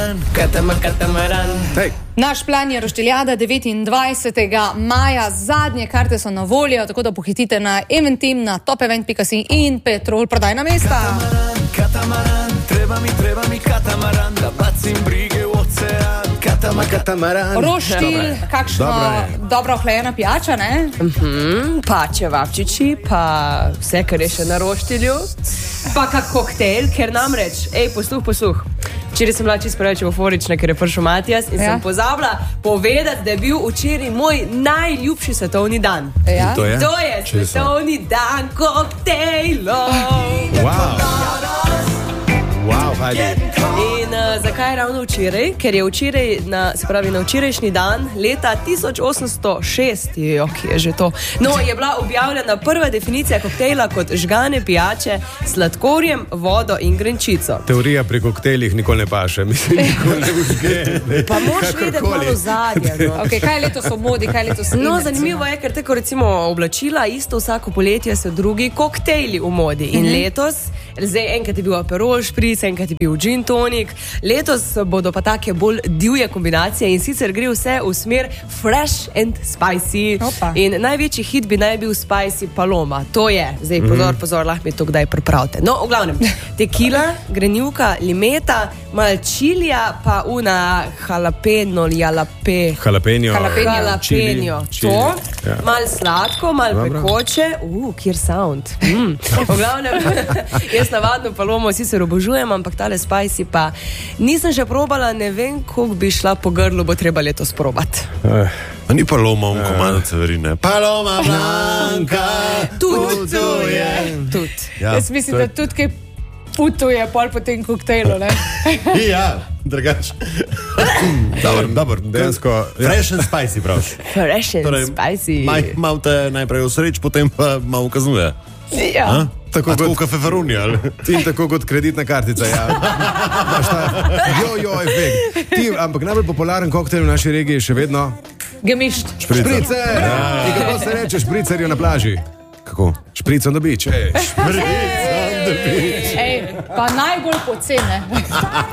Katamaran. Hej. Naš plan je roštiljada 29. maja. Zadnje karte so na voljo, tako da pohitite na Eventim, na topevent.si in Petrol prodajna mesta. Katamaran, treba mi katamaran, da bacim brige v ocean. Katamaran. Roštilj, kakšna dobro ohlajena pijača, ne? Pa čevapčiči, pa vse, kar je še na roštilju, pa kak koktejl, ker namreč, posluh. Včeraj sem bila čisto preveč euforična, ker je prišel Matijas in sem pozabila povedati, da je bil včeraj moj najljubši svetovni dan. Ja? To je? To je svetovni dan koktejlov. Wow, Heidi. In zakaj ravno včeraj? Ker je včeraj, na včerajšnji dan leta 1806, ki je že to, je bila objavljena prva definicija koktejla kot žgane pijače s sladkorjem, vodo in grenčico. Teorija pri koktejlih nikoli ne paše. Mislim, nikoli ne užge. Pa moraš vedeti malo zadnje. Okay, kaj je letos v modi, kaj je letos imec? Zanimivo je, ker tako recimo oblačila, isto vsako poletje so drugi koktejli v modi. In letos, zdaj enkrat je bil Aperol Spritz, enkrat je bil gin tonic, letos bodo pa take bolj divje kombinacije in sicer gre vse v smer fresh and spicy. Opa. In največji hit bi naj bil spicy paloma. To je, zdaj pozor, lahko mi to kdaj pripravite. No, v glavnem, tekila, grenivka, limeta, mal čilija, pa una jalapeno. To, mal sladko, mal pekoče. Kjer sound. V glavnem, jaz navadno palomo sicer obožujem, ampak tale spicy pa nisem še probala, ne vem, koliko bi šla po grlu, bo treba letos probati. A ni Paloma komando Severine? Paloma Blanka putuje. Ja, Jaz mislim, da tudi kaj putuje pol po tem koktejlu, ne? Ja, drugače. Dobro, Dejansko, fresh and spicy, prav. Fresh and spicy. Malo te najprej usreč, potem pa malo kaznuje. Ja. Tako kot kafe Ferruni, ali? In tako kot kreditna kartica, ja. Efekt. Ampak najbolj popularen koktejl v naši regiji je še vedno Gemišt. špricer. In kako se reče špricerju na plaži? Kako? Špric on the beach. Pa najbolj poceni.